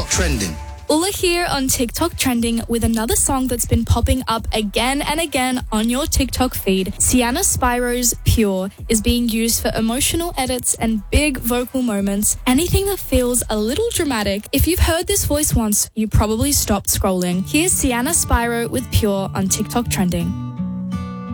TikTok Trending. Ula here on TikTok Trending with another song that's been popping up again and again on your TikTok feed. Sienna Spiro's Pure is being used for emotional edits and big vocal moments, anything that feels a little dramatic. If you've heard this voice once, you probably stopped scrolling. Here's Sienna Spiro with Pure on TikTok Trending.